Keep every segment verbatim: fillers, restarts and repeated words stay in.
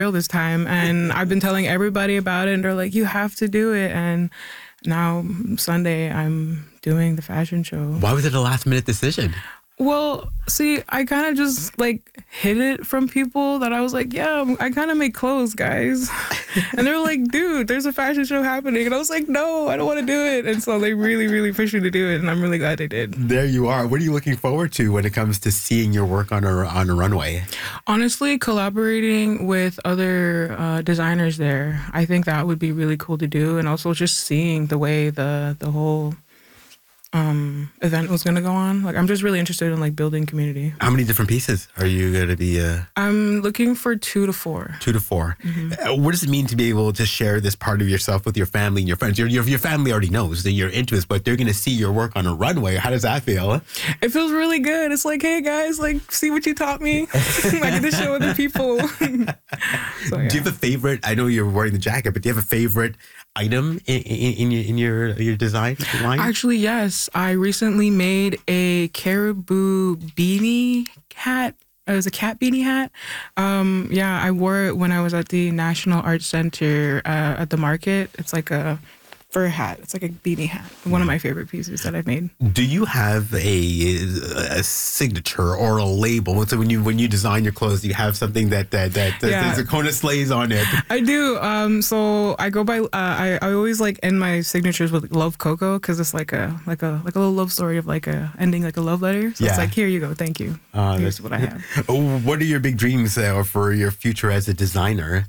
real this time. And I've been telling everybody about it, and they're like, you have to do it. And now Sunday, I'm doing the fashion show. Why was it a last minute decision? Well, see, I kind of just like hid it from people that I was like, yeah, I kind of make clothes, guys. And they were like, dude, there's a fashion show happening. And I was like, no, I don't want to do it. And so they really, really pushed me to do it. And I'm really glad they did. There you are. What are you looking forward to when it comes to seeing your work on a, on a runway? Honestly, collaborating with other uh, designers there, I think that would be really cool to do. And also just seeing the way the, the whole um event was going to go on. Like, I'm just really interested in like building community. How many different pieces are you going to be uh I'm looking for two to four two to four mm-hmm. uh, what does it mean to be able to share this part of yourself with your family and your friends? Your, your, your family already knows that you're into this, but they're going to see your work on a runway. How does that feel? It feels really good. It's like, hey guys, like, see what you taught me. I get to show other people. So, yeah. Do you have a favorite? I know you're wearing the jacket, but do you have a favorite item in, in, in your in your your design line? Actually, yes. I recently made a caribou beanie hat. It was a cat beanie hat. Um, yeah, I wore it when I was at the National Arts Center uh, at the market. It's like a fur hat. It's like a beanie hat. One of my favorite pieces that I've made. Do you have a, a signature or a label? So when you when you design your clothes, do you have something that that that, that Yeah. there's a Kona Slays on it? I do. Um, so I go by. Uh, I I always like end my signatures with "Love Coco" because it's like a like a like a little love story of like a ending like a love letter. So Yeah. it's like, here you go, thank you. Uh, Here's what I have. What are your big dreams uh, for your future as a designer?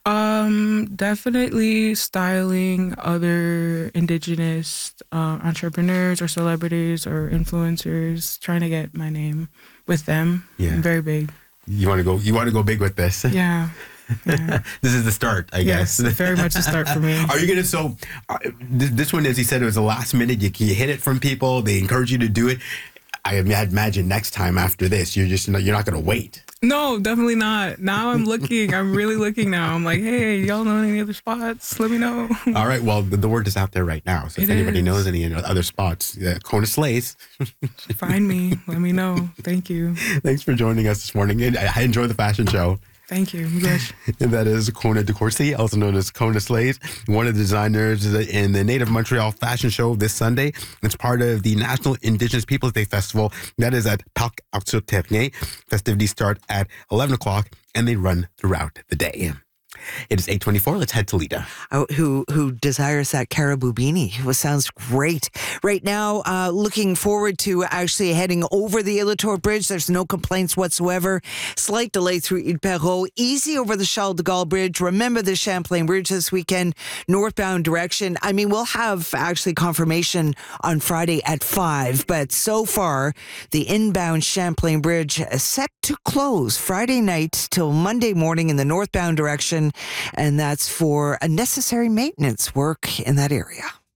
Um, definitely styling other indigenous uh, entrepreneurs or celebrities or influencers. Trying to get my name with them. Yeah. I'm very big. You want to go? You want to go big with this? Yeah. Yeah. This is the start, I Yes, guess. very much a start for me. Are you gonna? So, uh, th- this one, as he said, it was a last minute. You, you hit it from people. They encourage you to do it. I imagine next time after this, you're just you're not gonna wait. No, definitely not. Now I'm looking. I'm really looking now. I'm like, hey, y'all know any other spots? Let me know. All right. Well, the, the word is out there right now. So if It anybody is. knows any other spots, uh, Kona Slays. Find me. Let me know. Thank you. Thanks for joining us this morning. And I I enjoy the fashion show. Thank you. Yes. And that is Kona DeCourcy, also known as Kona Slays, one of the designers in the Native Montreal Fashion Show this Sunday. It's part of the National Indigenous Peoples Day Festival. That is at Parc Arthur Terrien. Festivities start at eleven o'clock and they run throughout the day. It is eight twenty-four. Let's head to Lita. Oh, who who desires that caribou beanie? Well, sounds great. Right now, uh, looking forward to actually heading over the Illitor Bridge. There's no complaints whatsoever. Slight delay through Ile Perrot. Easy over the Charles de Gaulle Bridge. Remember the Champlain Bridge this weekend, northbound direction. I mean, we'll have actually confirmation on Friday at five, but so far, the inbound Champlain Bridge is set to close Friday night till Monday morning in the northbound direction. And that's for a necessary maintenance work in that area.